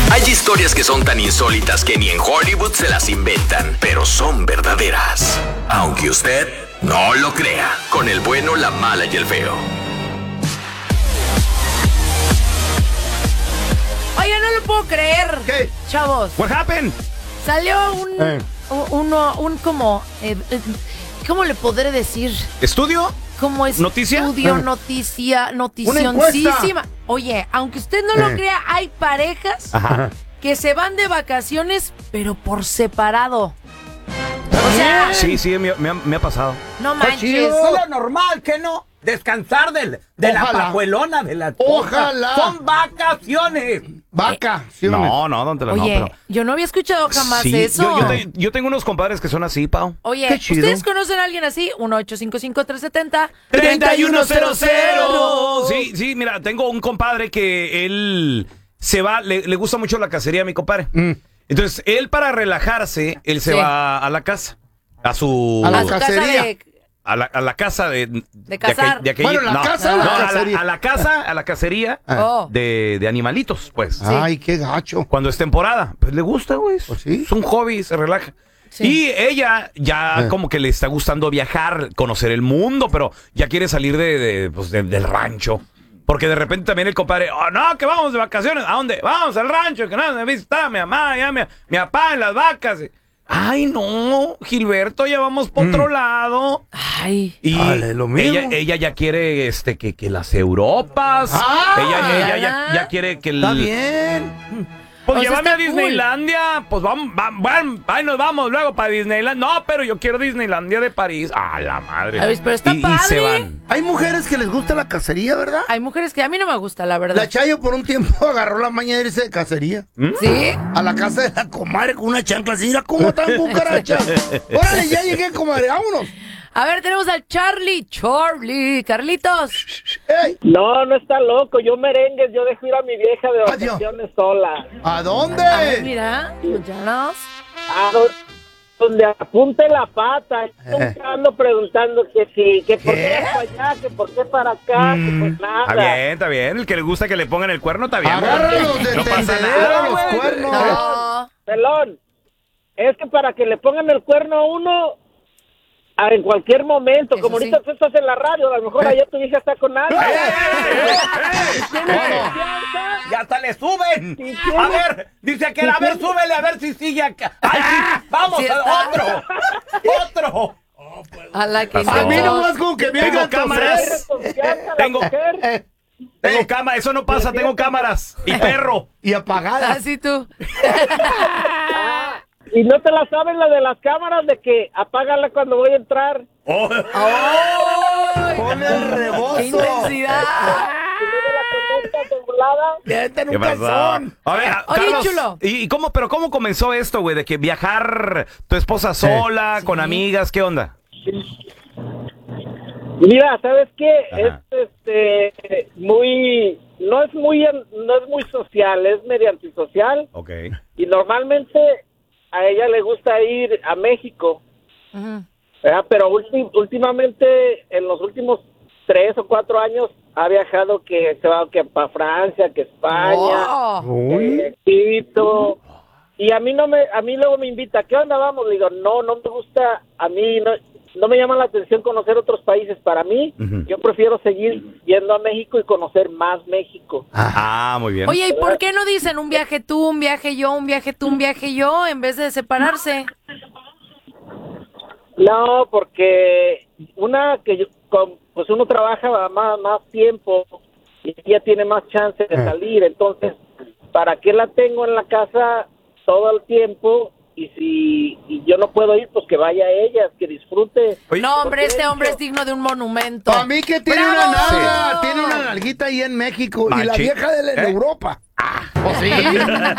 Hay historias que son tan insólitas que ni en Hollywood se las inventan, pero son verdaderas. Aunque usted no lo crea, con el bueno, la mala y el feo. Oye, no lo puedo creer. ¿Qué? Chavos. What happened? Salió ¿cómo le podré decir? ¿Estudio? Como ¿Noticia? estudio, noticioncísima. Oye, aunque usted no lo crea, hay parejas que se van de vacaciones, pero por separado. O sea, Sí, me ha pasado. no manches. Es lo normal, ¿qué no? Descansar de la Ojalá. pajuelona de la Ojalá. Son vacaciones. Vacaciones. No, don Tela, no, Oye, pero... yo no había escuchado jamás Sí, eso. yo tengo unos compadres que son así, Pau. Oye, Qué chido. ¿ustedes conocen a alguien así? 1-855-370. Sí, mira, tengo un compadre que él se va, le gusta mucho la cacería a mi compadre. Entonces, él para relajarse, él se Sí. va a la casa. A su... A la A su casa cacería. A la casa de cazar. Bueno, ¿la casa o la cacería? a la casa, a la cacería Oh. de animalitos, pues. Ay, qué gacho. Cuando es temporada, pues le gusta, güey. Pues sí. Es un hobby, se relaja. Sí. Y ella ya como que le está gustando viajar, conocer el mundo, pero ya quiere salir del rancho. Porque de repente también el compadre, oh no, que vamos de vacaciones. ¿A dónde? Vamos al rancho, que no, me visita mi mamá, ya mi papá en las vacas. Ay, no, Gilberto, ya vamos por otro lado. Ay. Y Dale, lo mismo. ella ya quiere que las Europas. Ella ya quiere que Está bien. Pues O sea, llévame está a Disneylandia. Pues vamos, ahí nos vamos luego para Disneylandia. No, pero yo quiero Disneylandia de París. Ah, la madre. Ay, pero está y padre. se van. Hay mujeres que les gusta la cacería, ¿verdad? Hay mujeres que a mí no me gusta, la verdad. La Chayo por un tiempo agarró la maña de irse de cacería. ¿Sí? A la casa de la comadre con una chancla así. Mira cómo están cucarachas. Órale, ya llegué, comadre. Vámonos. A ver, tenemos al Charlie. Carlitos. Ey, No, no está loco. Yo merengues, yo dejo ir a mi vieja de Adiós. vacaciones sola. ¿a dónde? A ver, mira, escúchanos. A donde apunte la pata. Nunca ando preguntando que sí, que por qué para allá, que por qué para acá, que pues nada. Está bien. El que le gusta que le pongan el cuerno, está bien. Agárralos de No pasa tendedero nada, a los güey. cuernos. No. Pelón, es que para que le pongan el cuerno a uno en cualquier momento, Eso como sí. ahorita tú estás en la radio, a lo mejor allá tu hija está con alguien. Y hasta le suben. Sí, A ver, dice aquel, a ver, súbele, a ver si sigue acá. Ay, sí, vamos, Sí está. otro. A la que Pasó. A mí no. nomás con que me Tengo hagan cámaras. Tengo cámaras. Eso no pasa, tengo cámaras. Y perro. y apagadas. Así tú. Y no te la sabes la de las cámaras de que apágala cuando voy a entrar. Oh. Pon el ¡Qué rebozo. intensidad! Y luego la contesta de volada. Vete en un ¿Qué pasó? calzón. A ver, Oye, Carlos, chulo. ¿y cómo comenzó esto, güey? De que viajar tu esposa sola, Sí. con amigas, ¿qué onda? Mira, ¿sabes qué? Ajá. Es no es muy social, es medio antisocial Ok. y normalmente a ella le gusta ir a México, Ujú. ¿verdad? Pero últimamente, en los últimos 3 o 4 años, ha viajado que se va que para Francia, que España, Oh. Uy. Egipto. Y a mí luego me invita, ¿qué onda vamos? Le digo, no me gusta, a mí no me llama la atención conocer otros países. Para mí, Ujú. yo prefiero seguir yendo a México y conocer más México. Ah, muy bien. Oye, ¿y por qué no dicen un viaje tú, un viaje yo, un viaje tú, un viaje yo, en vez de separarse? No, porque pues uno trabaja más tiempo y ella tiene más chance de salir. Entonces, ¿para qué la tengo en la casa todo el tiempo? Y yo no puedo ir, pues que vaya ella, que disfrute. Oye, No, hombre, este hombre es digno de un monumento. Para mí que tiene ¡Bravo! una nalga, tiene una nalguita ahí en México y la Machi. vieja de él en Europa. Pues sí.